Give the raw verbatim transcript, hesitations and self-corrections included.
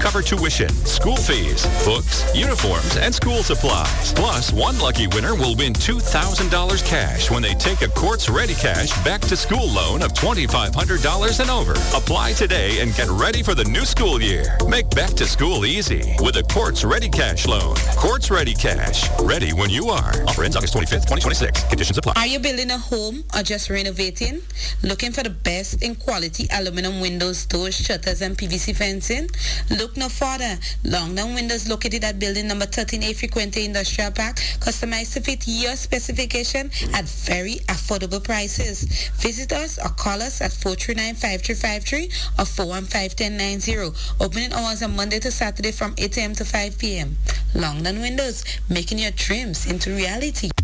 cover tuition, school fees, books, uniforms, and school supplies. Plus, one lucky winner will win two thousand dollars cash when they take a Quartz Ready Cash back-to-school loan of two thousand five hundred dollars and over. Apply today and get ready for the new school year. Make back to school easy with a Quartz Ready Cash loan. Quartz Ready Cash. Ready when you are. Offer ends August twenty-fifth, twenty twenty-six. Conditions apply. Are you building a home or just renovating? Looking for the best in quality aluminum windows, doors, shutters, and P V C fencing? Look no further. Longdown Windows, located at building number thirteen A Frequente Industrial Park, customized to fit your specification at very affordable prices. Visit us or call us at four three nine, five three five three or four one five, one zero nine zero. Opening hours on Monday to Saturday from eight a.m. to five p.m. Longdown Windows, making your dreams into reality.